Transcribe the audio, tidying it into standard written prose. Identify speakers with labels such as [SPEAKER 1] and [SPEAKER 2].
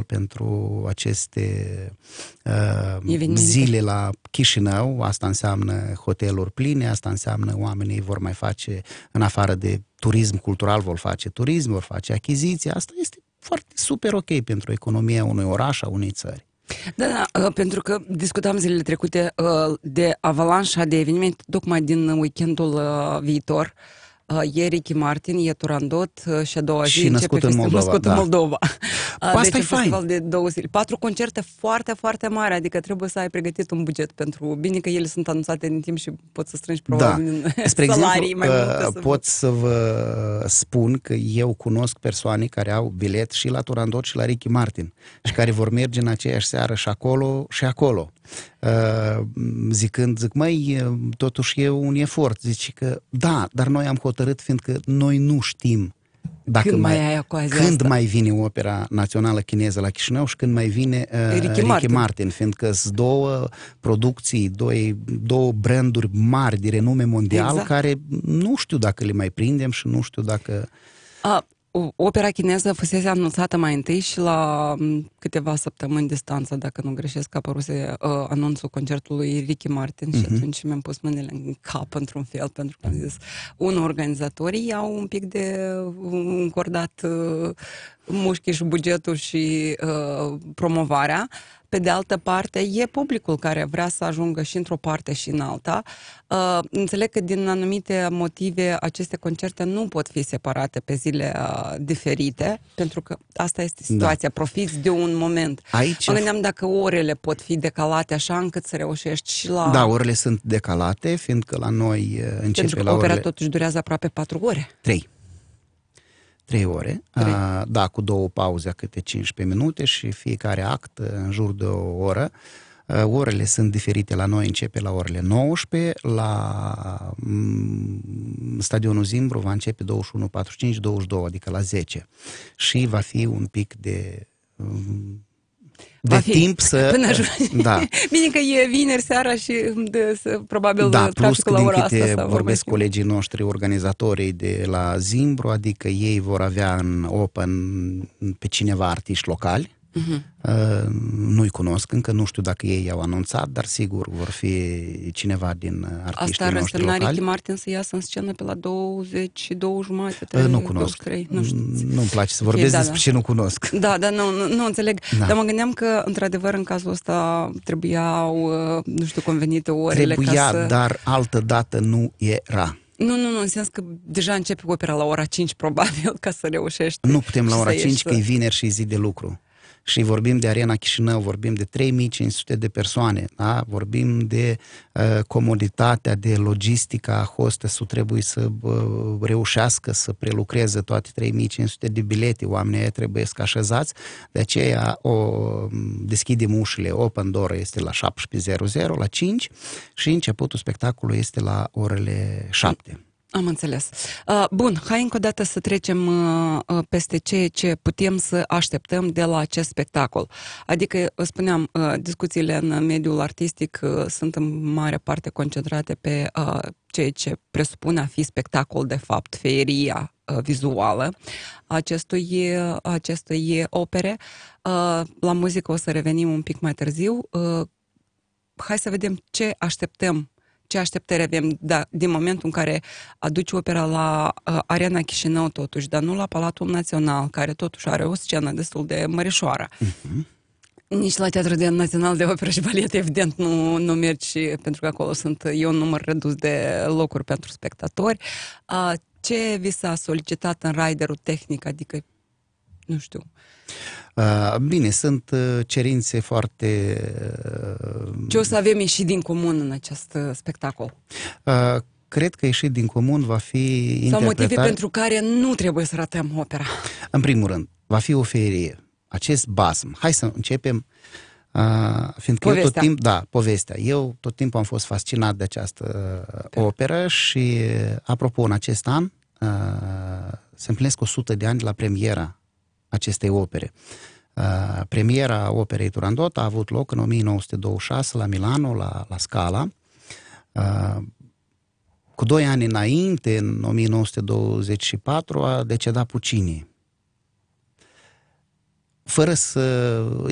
[SPEAKER 1] pentru aceste
[SPEAKER 2] Evenimente.
[SPEAKER 1] zile la Chișinău. Asta înseamnă hoteluri pline, asta înseamnă oamenii vor mai face, în afară de turism cultural, vor face turism, vor face achiziții. Asta este foarte super ok pentru economia unui oraș, a unei țări.
[SPEAKER 2] Da, pentru că discutam zilele trecute de avalanșa de evenimente tocmai din weekendul viitor. E Ricky Martin, e Turandot și a doua zi
[SPEAKER 1] Și născut în Moldova.
[SPEAKER 2] Născut în Moldova.
[SPEAKER 1] Asta
[SPEAKER 2] Deci
[SPEAKER 1] e fain.
[SPEAKER 2] festival de 2 zile. 4 concerte foarte, foarte mari, adică trebuie să ai pregătit un buget pentru... Bine că ele sunt anunțate în timp și poți să strângi probabil
[SPEAKER 1] Spre
[SPEAKER 2] salarii
[SPEAKER 1] exemplu,
[SPEAKER 2] mai multe.
[SPEAKER 1] pot să vă spun că eu cunosc persoane care au bilet și la Turandot și la Ricky Martin și care vor merge în aceeași seară și acolo și acolo. Zic, măi, totuși e un efort. Zice că da, dar noi am hotărât, fiindcă noi nu știm dacă când mai vine Opera Națională Chineză la Chișinău și când mai vine Ricky Martin, fiindcă sunt două producții, două branduri mari de renume mondial, care nu știu dacă le mai prindem și nu știu dacă...
[SPEAKER 2] Opera chineză fusese anunțată mai întâi și la câteva săptămâni distanță, dacă nu greșesc, apăruse anunțul concertului Ricky Martin și atunci mi-am pus mâinile în cap într-un fel, pentru că am zis, organizatorii au un pic de încordat mușchii și bugetul și promovarea. Pe de altă parte, e publicul care vrea să ajungă și într-o parte și în alta. Înțeleg că din anumite motive aceste concerte nu pot fi separate pe zile diferite, pentru că asta este situația, profiți de un moment. Aici... Mă gândeam dacă orele pot fi decalate așa încât să reușești și la...
[SPEAKER 1] Da, orele sunt decalate, fiindcă la noi începe
[SPEAKER 2] pentru că
[SPEAKER 1] la
[SPEAKER 2] opera
[SPEAKER 1] orele...
[SPEAKER 2] totuși durează aproape 4 ore.
[SPEAKER 1] 3 ore, da, cu 2 pauze câte 15 minute și fiecare act în jur de o oră. Orele sunt diferite, la noi începe la orele 19, la stadionul Zimbru va începe 21:45, 22, adică la 10. Și va fi un pic de timp să...
[SPEAKER 2] Până
[SPEAKER 1] da.
[SPEAKER 2] Bine că e vineri seara și probabil
[SPEAKER 1] traficul
[SPEAKER 2] la ora asta.
[SPEAKER 1] Da, vorbesc colegii noștri, organizatorii de la Zimbru, adică ei vor avea în open pe cineva artiști locali. Nu-i cunosc încă, nu știu dacă ei au anunțat, dar sigur vor fi cineva din artiștii noștri locali. Asta ar însemna
[SPEAKER 2] Ricky Martin să iasă în scenă pe la 22:30,
[SPEAKER 1] nu cunosc.
[SPEAKER 2] 23, nu știu.
[SPEAKER 1] Nu-mi place să vorbesc despre ce nu cunosc.
[SPEAKER 2] Da, nu înțeleg. Da. Dar mă gândeam că, într-adevăr, în cazul ăsta trebuiau, nu știu, convenite orele
[SPEAKER 1] dar altă dată nu era.
[SPEAKER 2] Nu, în sens că deja începe opera la ora 5, probabil, ca să reușești.
[SPEAKER 1] Nu putem la ora 5, că e vineri și zi de lucru. Și vorbim de Arena Chișinău, vorbim de 3500 de persoane, da? Vorbim de comoditatea, de logistica, hostesul trebuie să reușească să prelucreze toate 3500 de bilete, oamenii aia trebuie să așezați, de aceea deschidem ușile, open door este la 17:00, la 5 și începutul spectacolului este la orele 7.
[SPEAKER 2] Am înțeles. Bun, hai încă o dată să trecem peste ceea ce putem să așteptăm de la acest spectacol. Adică, spuneam, discuțiile în mediul artistic sunt în mare parte concentrate pe ceea ce presupune a fi spectacol, de fapt, feeria vizuală acestui opere. La muzică o să revenim un pic mai târziu. Hai să vedem ce așteptări avem din momentul în care aduci opera la Arena Chișinău totuși, dar nu la Palatul Național, care totuși are o scenă destul de mărișoară. Nici la Teatrul Național de Operă și Balet, evident, nu mergi, pentru că acolo e un număr redus de locuri pentru spectatori. Ce vi s-a solicitat în riderul tehnic, adică, nu știu...
[SPEAKER 1] Bine, sunt cerințe foarte...
[SPEAKER 2] Ce o să avem ieșit din comun în acest spectacol?
[SPEAKER 1] Cred că ieșit din comun va fi
[SPEAKER 2] sau motive pentru care nu trebuie să ratăm opera.
[SPEAKER 1] În primul rând, va fi o feerie. Acest basm. Hai să începem, fiindcă
[SPEAKER 2] povestea.
[SPEAKER 1] Eu tot timp, povestea. Eu tot timpul am fost fascinat de această operă și, apropo, în acest an se împlinesc 100 de ani de la premiera acestei opere. Premiera operei Turandot a avut loc în 1926 la Milano, la Scala. Cu 2 ani înainte, în 1924, a decedat Puccini. fără să